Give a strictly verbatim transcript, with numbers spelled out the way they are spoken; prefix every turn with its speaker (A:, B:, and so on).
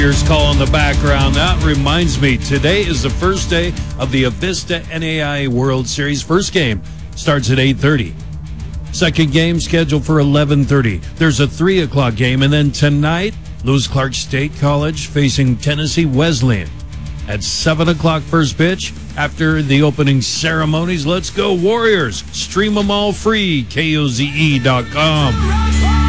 A: Warriors call in the background. That reminds me, today is the first day of the Avista N A I A World Series. First game starts at eight thirty. Second game scheduled for eleven thirty. There's a three o'clock game, and then tonight, Lewis Clark State College facing Tennessee Wesleyan. At seven o'clock first pitch, after the opening ceremonies, let's go Warriors. Stream them all free, K O Z E dot com.